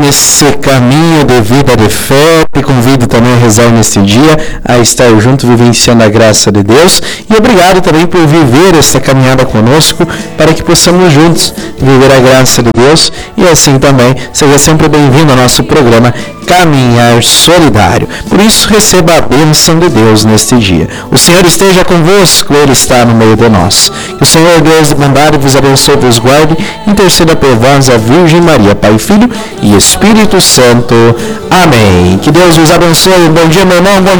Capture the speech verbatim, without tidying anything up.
nesse caminho de vida de fé. Te convido também a rezar nesse dia, a estar junto, vivenciando a graça de Deus. E obrigado também por viver essa caminhada conosco, para que possamos juntos viver a graça de Deus. E assim também, seja sempre bem-vindo ao nosso programa Caminhar Solidário. Por isso, receba a bênção de Deus neste dia. O Senhor esteja convosco, Ele está no meio de nós. Que o Senhor, Deus de bondade, vos abençoe, vos guarde, interceda por vós a Virgem Maria, Pai, Filho e Espírito Santo. Amém. Que Deus vos abençoe. Bom dia, meu irmão. Bom